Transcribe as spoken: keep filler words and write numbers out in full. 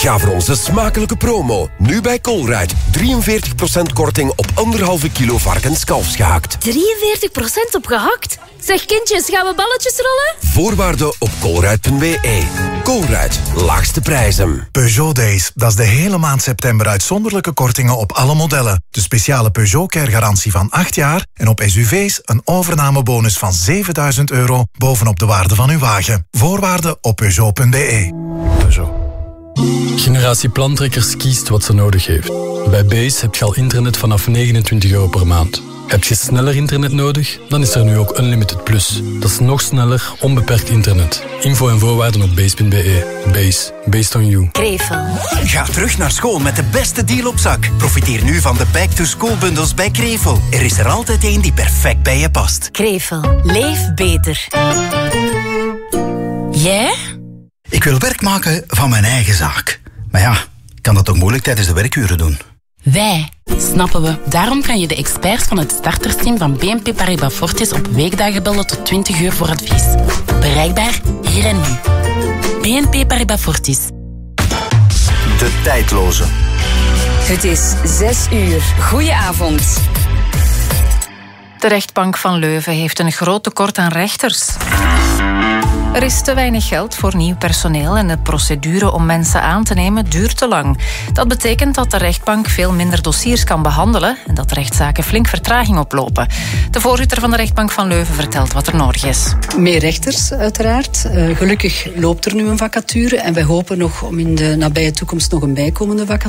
Ga voor onze smakelijke promo. Nu bij Colruyt. drieënveertig procent korting op anderhalve kilo varkenskalfsgehakt. drieënveertig procent op gehakt? Zeg kindjes, gaan we balletjes rollen? Voorwaarden op colruyt punt b e. Colruyt. Laagste prijzen. Peugeot Days. Dat is de hele maand september uitzonderlijke kortingen op alle modellen. De speciale Peugeot Care garantie van acht jaar en op S U V's een overnamebonus van zevenduizend euro bovenop de waarde van uw wagen. Voorwaarden op peugeot punt b e. Peugeot. Generatie Plantrekkers kiest wat ze nodig heeft. Bij Base heb je al internet vanaf negenentwintig euro per maand. Heb je sneller internet nodig? Dan is er nu ook Unlimited Plus. Dat is nog sneller, onbeperkt internet. Info en voorwaarden op base punt b e. Base. Based on you. Krevel. Ga terug naar school met de beste deal op zak. Profiteer nu van de back-to-school-bundels bij Krevel. Er is er altijd één die perfect bij je past. Krevel. Leef beter. Jij? Ik wil werk maken van mijn eigen zaak. Maar ja, ik kan dat toch moeilijk tijdens de werkuren doen? Wij, snappen we. Daarom kan je de experts van het startersteam van B N P Paribas Fortis op weekdagen bellen tot twintig uur voor advies. Bereikbaar hier en nu. B N P Paribas Fortis. De tijdloze. Het is zes uur. Goedenavond. De rechtbank van Leuven heeft een groot tekort aan rechters. Er is te weinig geld voor nieuw personeel en de procedure om mensen aan te nemen duurt te lang. Dat betekent dat de rechtbank veel minder dossiers kan behandelen en dat rechtszaken flink vertraging oplopen. De voorzitter van de rechtbank van Leuven vertelt wat er nodig is. Meer rechters, uiteraard. Uh, gelukkig loopt er nu een vacature en wij hopen nog om in de nabije toekomst nog een bijkomende vacature